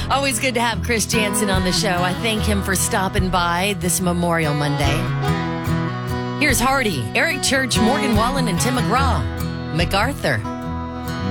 Always good to have Chris Jansen on the show. I thank him for stopping by this Memorial Monday. Here's Hardy, Eric Church, Morgan Wallen, and Tim McGraw. MacArthur.